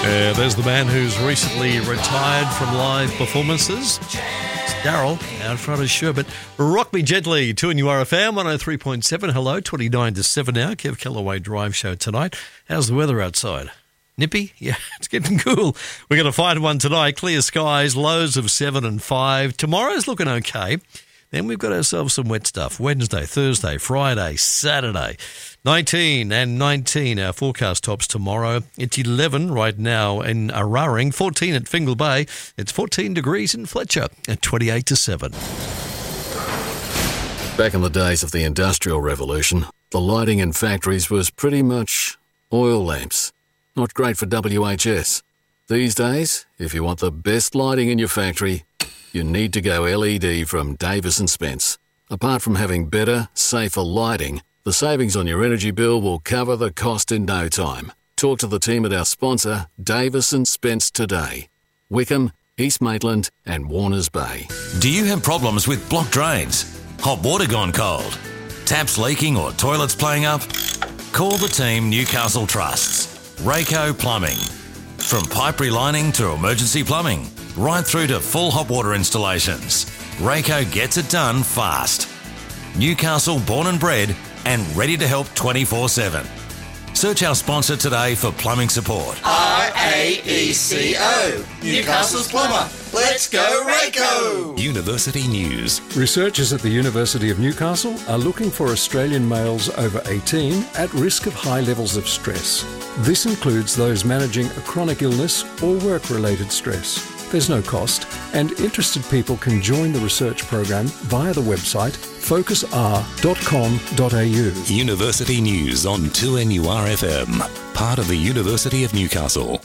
There's the man who's recently retired from live performances. It's Daryl out front of Sherbet. Rock Me Gently, 2NURFM 103.7. Hello, 29 to 7 now. Kev Kellaway Drive Show tonight. How's the weather outside? Nippy? Yeah, it's getting cool. We're going to find one tonight. Clear skies, lows of 7 and 5. Tomorrow's looking okay. Then we've got ourselves some wet stuff. Wednesday, Thursday, Friday, Saturday. 19 and 19, our forecast tops tomorrow. It's 11 right now in Araring, 14 at Fingal Bay. It's 14 degrees in Fletcher at 28 to 7. Back in the days of the Industrial Revolution, the lighting in factories was pretty much oil lamps. Not great for WHS. These days, if you want the best lighting in your factory, you need to go LED from Davis & Spence. Apart from having better, safer lighting, the savings on your energy bill will cover the cost in no time. Talk to the team at our sponsor, Davis & Spence today. Wickham, East Maitland and Warners Bay. Do you have problems with blocked drains? Hot water gone cold? Taps leaking or toilets playing up? Call the team Newcastle Trusts. Rayco Plumbing. From pipe relining to emergency plumbing, right through to full hot water installations, Rayco gets it done fast. Newcastle born and bred and ready to help 24/7. Search our sponsor today for plumbing support. RAECO, Newcastle's plumber. Let's go Rayco! University News. Researchers at the University of Newcastle are looking for Australian males over 18 at risk of high levels of stress. This includes those managing a chronic illness or work-related stress. There's no cost, and interested people can join the research program via the website focusr.com.au. University News on 2NURFM, part of the University of Newcastle.